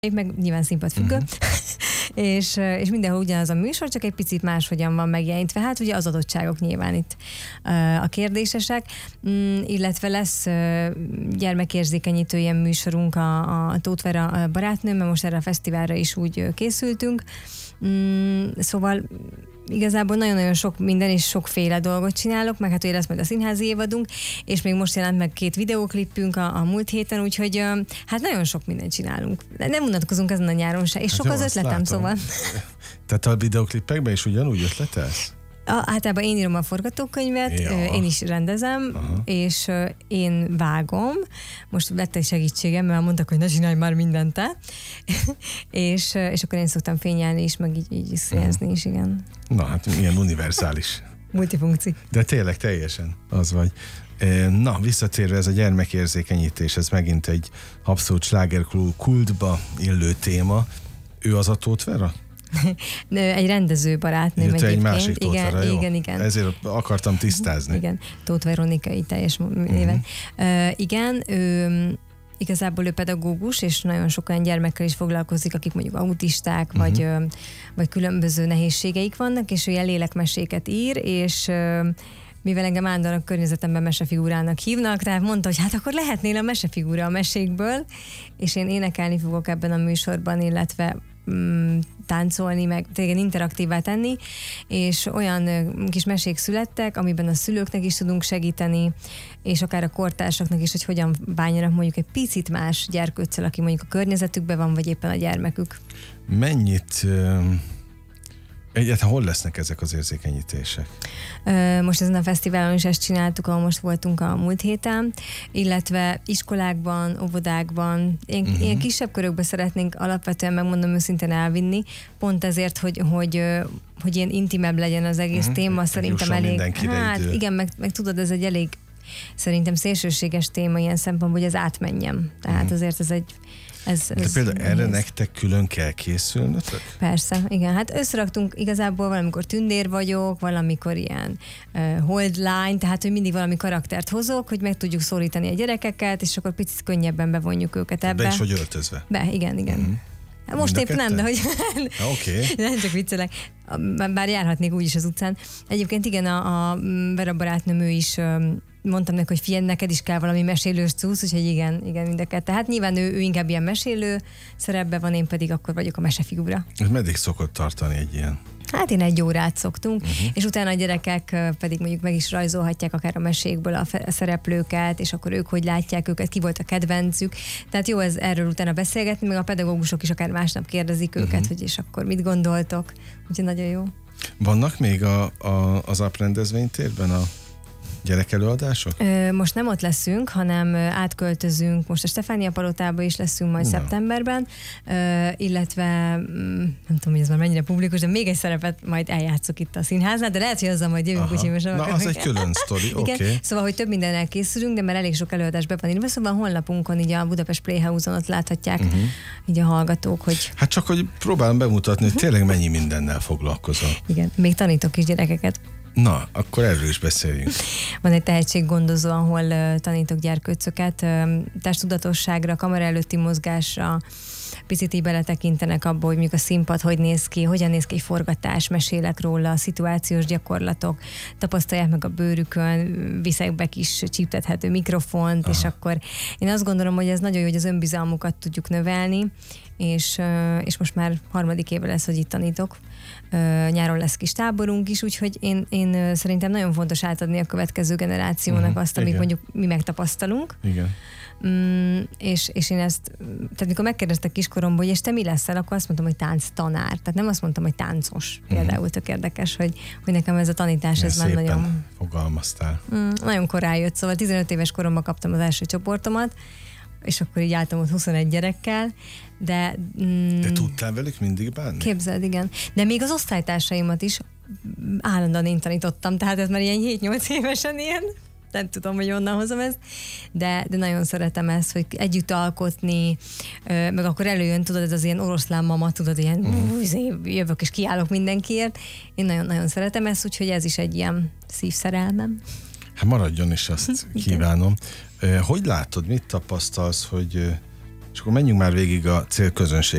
meg nyilván színpadfüggő, és mindenhol ugyanaz a műsor, csak egy picit máshogyan van megjelenítve. Hát ugye az adottságok nyilván itt a kérdésesek, illetve lesz gyermekérzékenyítő ilyen műsorunk a Tóth Vera barátnőm, mert most erre a fesztiválra is úgy készültünk. Szóval igazából nagyon-nagyon sok minden és sokféle dolgot csinálok, meg hát ugye lesz majd a színházi évadunk, és még most jelent meg 2 videóklipünk a múlt héten, úgyhogy hát nagyon sok mindent csinálunk. Nem unatkozunk ezen a nyáron se, és hát sok az ötletem, látom. Szóval. Tehát a videóklipekben is ugyanúgy ötletelsz? Általában én írom a forgatókönyvet, én is rendezem, és én vágom. Most vett egy segítségem, mert mondtak, hogy ne csinálj már mindent te. és akkor én szoktam fényelni is, meg így színzni is, igen. Na hát ilyen univerzális. Multifunkci. De tényleg teljesen az vagy. Na, visszatérve ez a gyermekérzékenyítés, ez megint egy abszolút slágerklub kultba illő téma. Ő az a Tóth Vera? Egy rendező barátnőm egyébként. Egy másik Tóth Vera, jó? Igen. Ezért akartam tisztázni. Igen, Tóth Veronika így teljes néven. Igen, igazából ő pedagógus, és nagyon sok olyan gyermekkel is foglalkozik, akik mondjuk autisták, vagy különböző nehézségeik vannak, és ő ilyen lélekmeséket ír, és mivel engem állandóan a környezetemben mesefigurának hívnak, tehát mondta, hogy hát akkor lehetnél a mesefigura a mesékből, és én énekelni fogok ebben a műsorban, illetve táncolni, meg tényleg interaktívvá tenni, és olyan kis mesék születtek, amiben a szülőknek is tudunk segíteni, és akár a kortársaknak is, hogy hogyan bánjanak mondjuk egy picit más gyerkőccel, aki mondjuk a környezetükben van, vagy éppen a gyermekük. Mennyit... Egyáltalán hol lesznek ezek az érzékenyítések? Most ezen a fesztiválon is ezt csináltuk, ahol most voltunk a múlt héten, illetve iskolákban, óvodákban, ilyen kisebb körökbe szeretnénk alapvetően, megmondom őszintén, elvinni, pont ezért, hogy ilyen intimebb legyen az egész téma, szerintem elég... Hát igen, meg tudod, ez egy elég szerintem szélsőséges téma ilyen szempontból, hogy ez átmenjem. Tehát azért ez egy... De például erre nektek külön kell készülnötök? Persze, igen. Hát összeraktunk igazából valamikor tündér vagyok, valamikor ilyen holdlány, tehát hogy mindig valami karaktert hozok, hogy meg tudjuk szólítani a gyerekeket, és akkor picit könnyebben bevonjuk őket ebbe. Be is vagy öltözve? Igen. Most épp nem, de hogy nem csak viccelek, bár járhatnék úgyis az utcán. Egyébként igen, a Vera barátnőm, ő is mondtam neki, hogy figyelj, neked is kell valami mesélős cucc, úgyhogy igen, mind a kettő. Tehát nyilván ő inkább ilyen mesélő szerepben van, én pedig akkor vagyok a mesefigura. Ez meddig szokott tartani egy ilyen? Hát én 1 órát szoktunk, és utána a gyerekek pedig mondjuk meg is rajzolhatják akár a mesékből a szereplőket, és akkor ők hogy látják őket, ki volt a kedvencük. Tehát jó ez erről utána beszélgetni, meg a pedagógusok is akár másnap kérdezik őket, hogy és akkor mit gondoltok. Úgyhogy nagyon jó. Vannak még az aprendezvénytérben a gyerekelőadások? Most nem ott leszünk, hanem átköltözünk, most a Stefánia palotába is leszünk majd szeptemberben, illetve nem tudom, hogy ez már mennyire publikus, de még egy szerepet majd eljátszok itt a színháznál, de lehet, hogy azzal majd jövünk, úgyhogy most na, az egy külön sztori, oké. Szóval, hogy több mindennel készülünk, de már elég sok előadás be van írva, szóval a honlapunkon, így a Budapest Playhouse-on ott láthatják így a hallgatók, hogy... Hát csak, hogy próbálom bemutatni, hogy tényleg mennyi mindennel foglalkozol. Igen, még tanítok is gyerekeket. Na, akkor erről is beszéljünk. Van egy tehetséggondozó, ahol tanítok gyerkőcöket, testtudatosságra, kamera előtti mozgásra, picit így beletekintenek abba, hogy mondjuk a színpad hogy néz ki, hogyan néz ki egy forgatás, mesélek róla, szituációs gyakorlatok, tapasztalják meg a bőrükön, viszek be kis csíptethető mikrofont, és akkor én azt gondolom, hogy ez nagyon jó, hogy az önbizalmukat tudjuk növelni, és most már 3. éve lesz, hogy itt tanítok. Nyáron lesz kis táborunk is, úgyhogy én szerintem nagyon fontos átadni a következő generációnak azt, amit mondjuk mi megtapasztalunk. Igen. És én ezt, tehát mikor megkérdeztek kiskoromból, hogy és te mi leszel, akkor azt mondtam, hogy tánctanár. Tehát nem azt mondtam, hogy táncos. Például tök érdekes, hogy nekem ez a tanítás, ez már nagyon... fogalmaztál. Nagyon korán jött, szóval 15 éves koromban kaptam az első csoportomat, és akkor így álltam ott 21 gyerekkel, de tudtál velük mindig bánni? Képzeld, igen. De még az osztálytársaimat is állandóan én tanítottam, tehát ez már ilyen 7-8 évesen ilyen. Nem tudom, hogy onnan hozom ezt, de nagyon szeretem ezt, hogy együtt alkotni, meg akkor előjön, tudod, ez az ilyen oroszlán mama, tudod, ilyen jövök és kiállok mindenkiért. Én nagyon-nagyon szeretem ezt, úgyhogy ez is egy ilyen szívszerelmem. Hát maradjon is, azt kívánom. Hogy látod, mit tapasztalsz, hogy És akkor menjünk már végig a célközönség